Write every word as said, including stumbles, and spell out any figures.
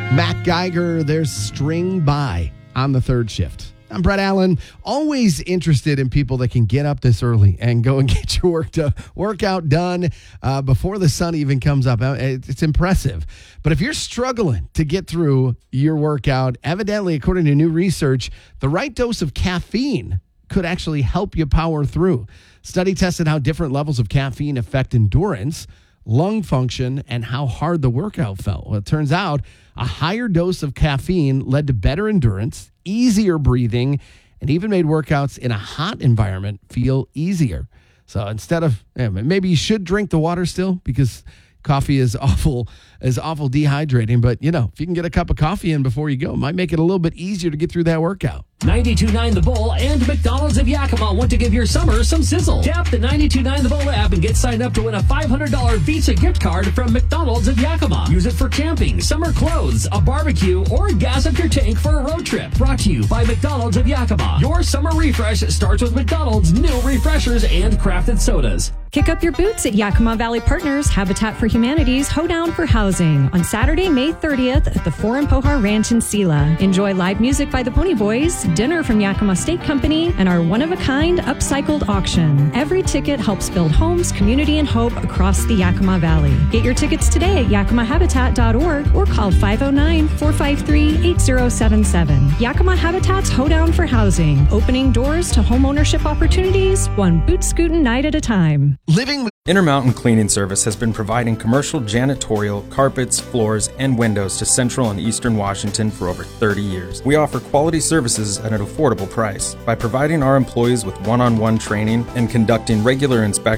Matt Geiger, there's String By on the third shift. I'm Brett Allen, always interested in people that can get up this early and go and get your work to, workout done uh, before the sun even comes up. It's impressive. But if you're struggling to get through your workout, evidently, according to new research, the right dose of caffeine could actually help you power through. Study tested how different levels of caffeine affect endurance, lung function, and how hard the workout felt. Well, it turns out a higher dose of caffeine led to better endurance, easier breathing, and even made workouts in a hot environment feel easier. So instead of, yeah, maybe you should drink the water still because coffee is awful, is awful dehydrating. But, you know, if you can get a cup of coffee in before you go, it might make it a little bit easier to get through that workout. ninety-two point nine The Bull and McDonald's of Yakima want to give your summer some sizzle. Tap the ninety-two point nine The Bull app and get signed up to win a five hundred dollars Visa gift card from McDonald's of Yakima. Use it for camping, summer clothes, a barbecue, or gas up your tank for a road trip. Brought to you by McDonald's of Yakima. Your summer refresh starts with McDonald's new refreshers and crafted sodas. Kick up your boots at Yakima Valley Partners Habitat for Humanity's Hoedown for Housing on Saturday, May thirtieth at the Four and Pohar Ranch in Sela. Enjoy live music by the Pony Boys, dinner from Yakima State Company, and our one-of-a-kind upcycled auction. Every ticket helps build homes, community, and hope across the Yakima Valley. Get your tickets today at yakima habitat dot org or call five oh nine, four five three, eight oh seven seven. Yakima Habitat's Hoedown for Housing, opening doors to homeownership opportunities, one boot scootin' night at a time. Living with Intermountain Cleaning Service has been providing commercial janitorial, carpets, floors, and windows to Central and Eastern Washington for over thirty years. We offer quality services at an affordable price. By providing our employees with one-on-one training and conducting regular inspections,